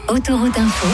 Autoroute Info.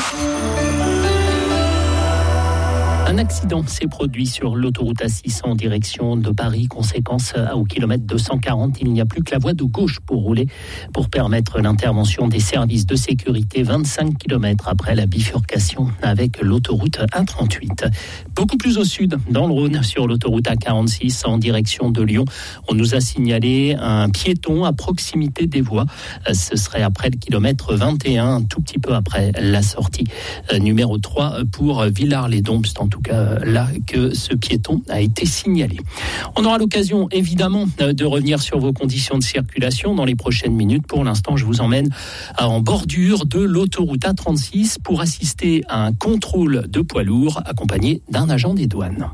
Un accident s'est produit sur l'autoroute A6 en direction de Paris. Conséquence, au kilomètre 240, il n'y a plus que la voie de gauche pour rouler, pour permettre l'intervention des services de sécurité 25 km après la bifurcation avec l'autoroute A38. Beaucoup plus au sud, dans le Rhône, sur l'autoroute A46 en direction de Lyon, on nous a signalé un piéton à proximité des voies. Ce serait après le kilomètre 21, un tout petit peu après la sortie numéro 3 pour Villars-les-Dombes. En tout cas là que ce piéton a été signalé. On aura l'occasion évidemment de revenir sur vos conditions de circulation dans les prochaines minutes. Pour l'instant, je vous emmène en bordure de l'autoroute A36 pour assister à un contrôle de poids lourds accompagné d'un agent des douanes.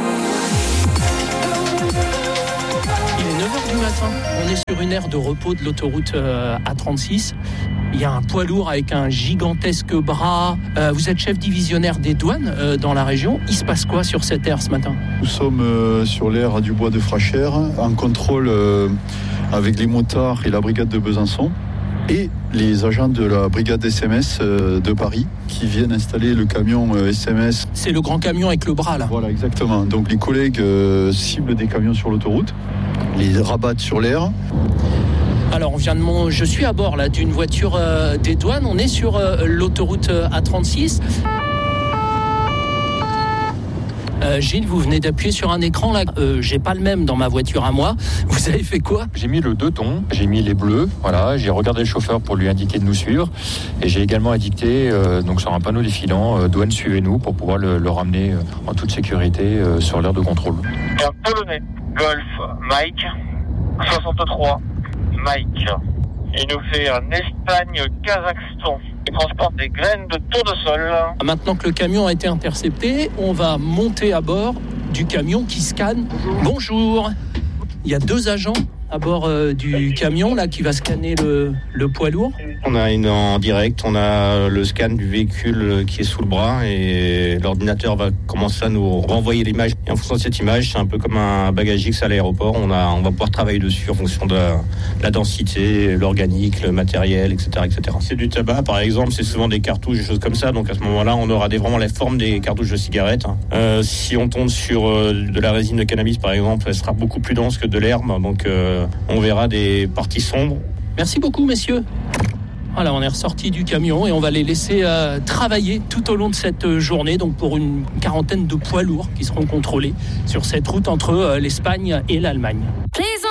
Il est 9h du matin, on est sur une aire de repos de l'autoroute A36. Il y a un poids lourd avec un gigantesque bras. Vous êtes chef divisionnaire des douanes dans la région. Il se passe quoi sur cette aire ce matin ? Nous sommes sur l'aire du bois de Frachères, en contrôle avec les motards et la brigade de Besançon et les agents de la brigade SMS de Paris qui viennent installer le camion SMS. C'est le grand camion avec le bras là. Voilà, exactement. Donc les collègues ciblent des camions sur l'autoroute, les rabattent sur l'aire. Alors je suis à bord là d'une voiture des douanes. On est sur l'autoroute A36. Gilles, vous venez d'appuyer sur un écran là. J'ai pas le même dans ma voiture à moi. Vous avez fait quoi ? J'ai mis le 2 tons, j'ai mis les bleus. Voilà, j'ai regardé le chauffeur pour lui indiquer de nous suivre, et j'ai également indiqué donc sur un panneau défilant douane suivez-nous pour pouvoir le ramener en toute sécurité sur l'aire de contrôle. Un Polonais, Golf, Mike, 63. Mike, il nous fait un Espagne-Kazakhstan. Il transporte des graines de tournesol. Maintenant que le camion a été intercepté, on va monter à bord du camion qui scanne. Bonjour. Il y a 2 agents à bord du camion là qui va scanner le poids lourd. On a une en direct, on a le scan du véhicule qui est sous le bras et l'ordinateur va commencer à nous renvoyer l'image. Et en fonction de cette image, c'est un peu comme un bagage X à l'aéroport. On va pouvoir travailler dessus en fonction de la densité, l'organique, le matériel, etc., etc. C'est du tabac, par exemple, c'est souvent des cartouches, des choses comme ça. Donc à ce moment-là, on aura vraiment la forme des cartouches de cigarettes. Si on tombe sur de la résine de cannabis, par exemple, elle sera beaucoup plus dense que de l'herbe. Donc on verra des parties sombres. Merci beaucoup, messieurs. Voilà, on est ressorti du camion et on va les laisser travailler tout au long de cette journée, donc pour une quarantaine de poids lourds qui seront contrôlés sur cette route entre l'Espagne et l'Allemagne.